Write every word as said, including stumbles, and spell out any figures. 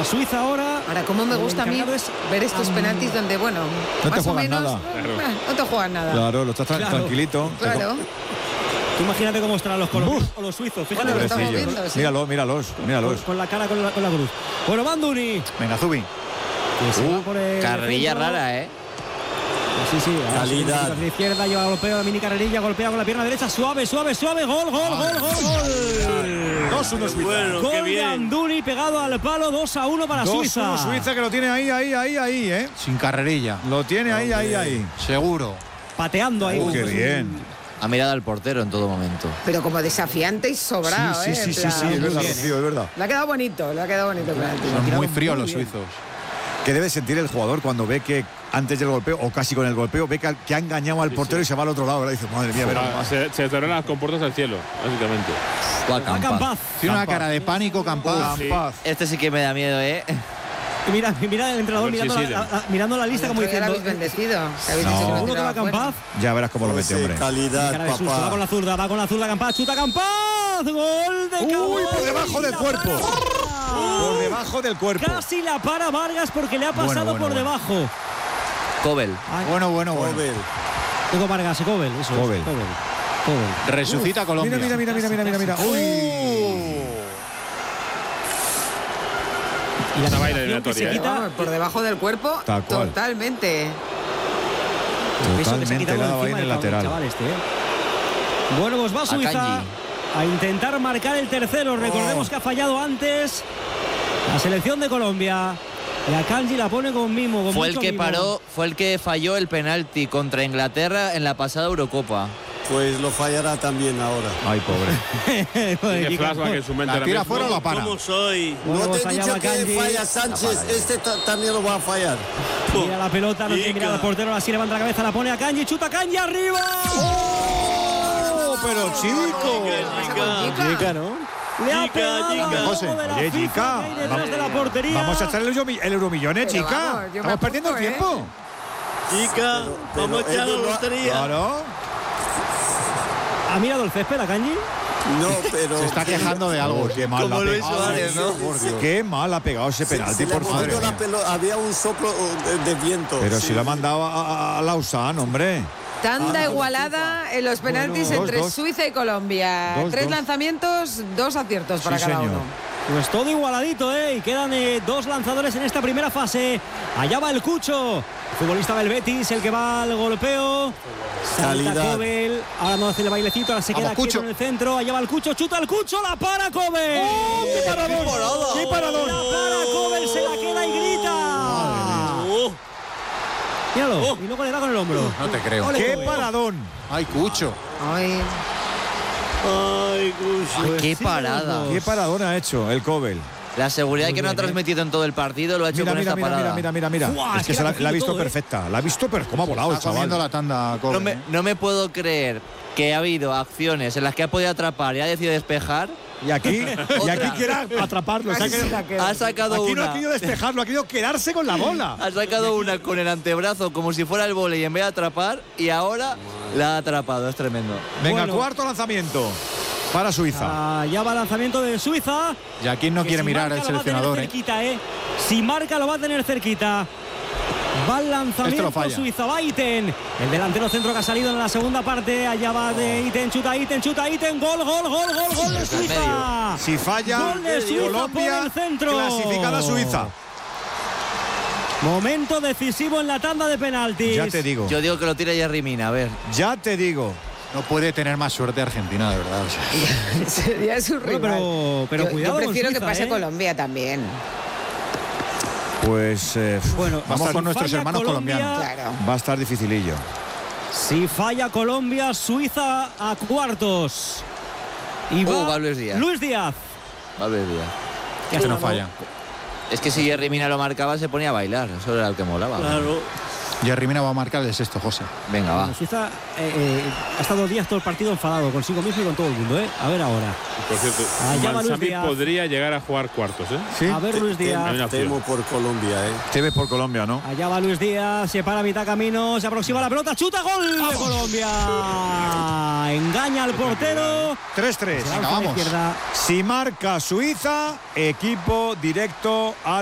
para Suiza ahora. Ahora, cómo me gusta a mí es ver estos um, penaltis donde, bueno, no más te o juegas menos, nada. eh, no te juegas nada. Claro, lo estás tra- Claro. tranquilito. Claro. Tú imagínate cómo estarán los colombianos o los suizos. Fíjate Bueno, lo lo que estamos estamos viendo, sí. Míralos, míralos, míralos. con, con la cara con la, con la cruz. Bueno, Banduni. Venga, Zubi. Que se va por el Carrerilla centro. rara, ¿eh? Sí, sí, ahora Calidad. sí, la izquierda, lleva golpeo, la mini carrerilla, golpea con la pierna derecha, suave, suave, suave, gol, gol, gol, gol, gol. dos uno Suiza. Bueno, Gol qué de bien. Anduni pegado al palo, dos a uno para dos Suiza. uno Suiza, que lo tiene ahí, ahí, ahí, ahí, ¿eh? Sin carrerilla. Lo tiene ahí, ahí, ahí. Seguro. Pateando ahí. Uh, qué bien. Ha mirado al portero en todo momento. Pero como desafiante y sobrado, Sí, ¿eh? sí, En sí, sí, plan, sí, es verdad, bien, Rocío, es verdad. Le ha quedado bonito, le ha quedado bonito el penalti. Son muy fríos muy los bien. suizos. ¿Qué debe sentir el jugador cuando ve que antes del golpeo, o casi con el golpeo, ve que, que ha engañado al Sí, portero sí. y se va al otro lado? ¿Verdad? Dice, madre mía, verás Ah, más. se, se cerraron las compuertas al cielo, básicamente. Guau, Va Campaz. Campaz. Tiene una Campaz. cara de pánico, Campaz. Sí. Paz. Este sí que me da miedo, ¿eh? Y Mira, mira el entrenador A ver si mirando, la, siguen. la- la- mirando la lista como Ya diciendo. lo habéis bendecido. que habéis No. dicho que no Seguro que va tiraba fuera. Campaz. Ya verás cómo lo mete, hombre. Calidad, Cara de susto, va con papá. la zurda, va con la zurda Campaz, chuta Campaz, gol de Campaz. Uy, por debajo del cuerpo. Por debajo del cuerpo. Casi la para Vargas porque le ha Bueno, pasado bueno, por bueno. debajo. Cobel. Ay, Bueno, bueno, bueno. Joder. Digo Vargas, Cobel, eso Cobel. es, Cobel. Cobel. Resucita Colombia. Mira, mira, mira, mira, mira, mira, mira. Uy. Y la Una liberación vaina que eliminatoria, se ¿eh? quita, Vamos, por debajo del cuerpo, Tal cual. totalmente. el peso que se ha Totalmente quitado helado ahí encima en el del lateral. chaval este, ¿eh? Bueno, pues va Suiza Akanji. a intentar marcar el tercero. Recordemos que ha fallado antes la selección de Colombia. Y Akanji la pone con mimo. Con Fue el mucho que mimo. paró, fue el que falló el penalti contra Inglaterra en la pasada Eurocopa. Pues lo fallará también ahora. Ay, pobre. Tiene flashback en su mente. La ahora tira mismo. fuera o la para. ¿Cómo soy? Bueno, no te pues he allá dicho va que Kanji. falla Sánchez. Este ta- también lo va a fallar. Mira la pelota, no tiene que mirar al portero. Así levanta la cabeza, la pone a Kanji. Chuta Kanji arriba. ¡Oh! Pero chico. Chica. ¿no? Le ha Chica, pegado chica. al José, logo de la oye, FIFA chica, que hay detrás vamos- de la portería. Vamos a echar el, euro- el euromillón, ¿eh, Pero chica? vamos, yo me Estamos perdiendo el apunto, ¿eh? tiempo. Chica, pero vamos a echar la ellos lo ha- lotería. Claro. ¿Ha mirado el césped a Kanji? No, pero. Se está quejando de algo. Oh, qué mal Como ha Luis pegado. Suárez, ¿no? Por Dios. Qué mal ha pegado ese Se- penalti, se le por favor. movió la pelota, había un soplo uh, de, de viento. Pero sí. si lo ha mandado a, a, a Lausanne, hombre. Tanda igualada en los penaltis Bueno, entre dos, dos. Suiza y Colombia. Dos, Tres dos. lanzamientos, dos aciertos para Sí, cada señor. uno. Pues todo igualadito, ¿eh? Y quedan eh, dos lanzadores en esta primera fase. Allá va el Cucho, futbolista del Betis, el que va al golpeo. Salta Calidad. Cobel, ahora no hace el bailecito, ahora se Vamos, queda quieto Cucho. en el centro. Allá va el Cucho, chuta el Cucho, la para Cobel. ¡Oh, qué paradón! ¡Qué paradón! La para Cobel, se la queda y grita. Oh, Míralo, y luego le da con el hombro. No te creo. Ole, ¡Qué Cobel. paradón! Ay, Cucho. Ay, ay, Cucho. Ay, qué sí, parada. los ¡Qué paradón ha hecho el Cobel! La seguridad Muy que no ha bien, ¿eh? transmitido en todo el partido lo ha hecho Mira, con mira, esta mira, parada. mira, mira, mira, mira. Buah, Es que se la, ha la ha cogido visto todo, ¿eh? perfecta. La ha visto, pero cómo ha volado el Está comiendo chaval. la tanda, Kobe. No me, no me puedo creer que ha habido acciones en las que ha podido atrapar y ha decidido despejar. Y aquí, y aquí quiere atraparlo. O sea, Así que- se la queda. Ha sacado aquí no ha una. querido despejarlo, ha querido quedarse con la bola. Ha sacado una con el antebrazo como si fuera el vóley en vez de atrapar y ahora la ha atrapado. Es tremendo. Venga, Bueno. cuarto lanzamiento para Suiza. Allá va el lanzamiento de Suiza. Y aquí no Que quiere si mirar marca, el lo va a tener seleccionador, ¿eh? cerquita, ¿eh? Si marca lo va a tener cerquita. Va el Este lanzamiento lo falla. Suiza, va Iten. El delantero centro que ha salido en la segunda parte. Allá va de Iten, chuta Iten, chuta Iten. Gol, gol, gol, gol, gol de Suiza. Si falla, Gol de Suiza Colombia, por el centro. clasificada Suiza. Momento decisivo en la tanda de penaltis. Ya te digo, Yo digo que lo tira Jerry Mina, a ver. ya te digo. No puede tener más suerte Argentina, de verdad. O sea, sería su Bueno, rival. pero, pero yo, cuidado yo con prefiero que Suiza, pase ¿eh? Colombia también. Pues eh, Bueno, Vamos si con nuestros falla hermanos Colombia, colombianos. Claro. va a estar dificilillo. Si falla Colombia, Suiza a cuartos. Y Oh, va va Luis Díaz. Luis Díaz. Va a ver, Díaz. este no falla. Es que si Jerry Mina lo marcaba se ponía a bailar. Eso era el que molaba. Claro. Jerry Mina va a marcar el de sexto, José. Venga, va. Bueno, Suiza eh, eh, ha estado días todo el partido enfadado consigo mismo y con todo el mundo, ¿eh? A ver ahora. Por cierto, Allá va Luis Mansami Díaz. podría llegar a jugar cuartos, ¿eh? ¿Sí? A ver Luis Hay Díaz. una opción. Temo por Colombia, ¿eh? Te ves por Colombia, ¿no? Allá va Luis Díaz, se para a mitad camino, se aproxima la pelota, chuta, gol de Colombia. Engaña al portero. tres tres. Se va Venga, hacia la vamos. izquierda. Si marca Suiza, equipo directo a